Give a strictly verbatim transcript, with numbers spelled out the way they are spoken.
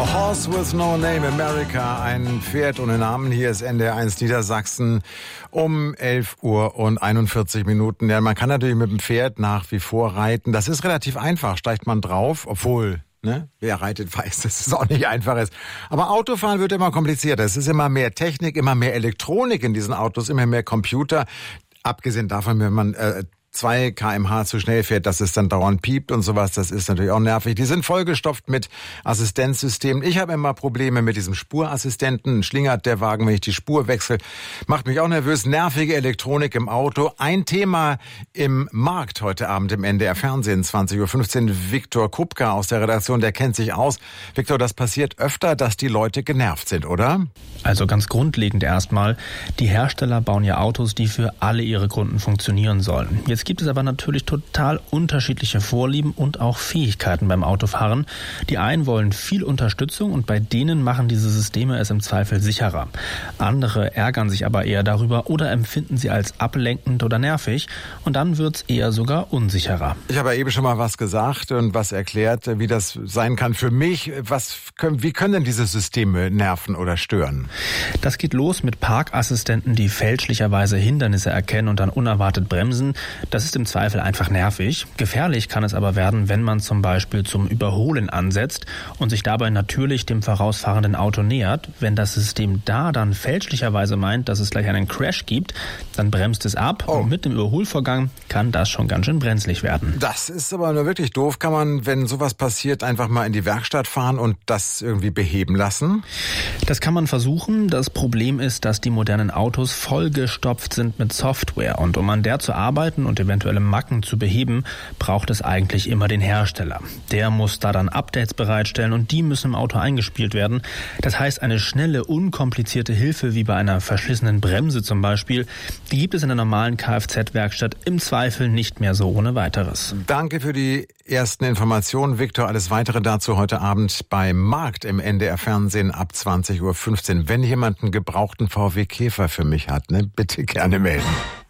A Horse with No Name, America, ein Pferd ohne Namen. Hier ist N D R eins Niedersachsen um elf Uhr und einundvierzig Minuten. Ja, man kann natürlich mit dem Pferd nach wie vor reiten. Das ist relativ einfach, steigt man drauf, obwohl... Ne? Wer reitet, weiß, dass es auch nicht einfach ist. Aber Autofahren wird immer komplizierter. Es ist immer mehr Technik, immer mehr Elektronik in diesen Autos, immer mehr Computer. Abgesehen davon, wenn man äh, zwei Kilometer pro Stunde zu schnell fährt, dass es dann dauernd piept und sowas, das ist natürlich auch nervig. Die sind vollgestopft mit Assistenzsystemen. Ich habe immer Probleme mit diesem Spurassistenten. Schlingert der Wagen, wenn ich die Spur wechsle. Macht mich auch nervös. Nervige Elektronik im Auto. Ein Thema im Markt heute Abend im N D R Fernsehen, zwanzig Uhr fünfzehn. Viktor Kupka aus der Redaktion, der kennt sich aus. Viktor, das passiert öfter, dass die Leute genervt sind, oder? Also ganz grundlegend erstmal, die Hersteller bauen ja Autos, die für alle ihre Kunden funktionieren sollen. Jetzt gibt es aber natürlich total unterschiedliche Vorlieben und auch Fähigkeiten beim Autofahren. Die einen wollen viel Unterstützung und bei denen machen diese Systeme es im Zweifel sicherer. Andere ärgern sich aber eher darüber oder empfinden sie als ablenkend oder nervig und dann wird's eher sogar unsicherer. Ich habe ja eben schon mal was gesagt und was erklärt, wie das sein kann für mich. Was können, wie können denn diese Systeme nerven oder stören? Das geht los mit Parkassistenten, die fälschlicherweise Hindernisse erkennen und dann unerwartet bremsen. Das ist im Zweifel einfach nervig. Gefährlich kann es aber werden, wenn man zum Beispiel zum Überholen ansetzt und sich dabei natürlich dem vorausfahrenden Auto nähert. Wenn das System da dann fälschlicherweise meint, dass es gleich einen Crash gibt, dann bremst es ab oh. und mit dem Überholvorgang kann das schon ganz schön brenzlig werden. Das ist aber nur wirklich doof. Kann man, wenn sowas passiert, einfach mal in die Werkstatt fahren und das irgendwie beheben lassen? Das kann man versuchen. Das Problem ist, dass die modernen Autos vollgestopft sind mit Software und um an der zu arbeiten und eventuelle Macken zu beheben, braucht es eigentlich immer den Hersteller. Der muss da dann Updates bereitstellen und die müssen im Auto eingespielt werden. Das heißt, eine schnelle, unkomplizierte Hilfe wie bei einer verschlissenen Bremse zum Beispiel, die gibt es in der normalen Kfz-Werkstatt im Zweifel nicht mehr so ohne weiteres. Danke für die ersten Informationen, Viktor. Alles Weitere dazu heute Abend beim Markt im N D R Fernsehen ab zwanzig Uhr fünfzehn. Wenn jemand einen gebrauchten V W Käfer für mich hat, ne, bitte gerne melden.